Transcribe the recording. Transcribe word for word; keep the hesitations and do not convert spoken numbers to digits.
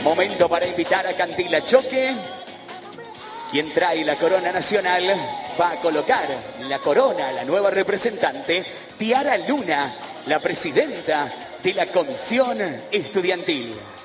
Momento para invitar a Cantila Choque. Quien trae la corona nacional va a colocar la corona a la nueva representante, Tiara Luna, la presidenta de la Comisión Estudiantil.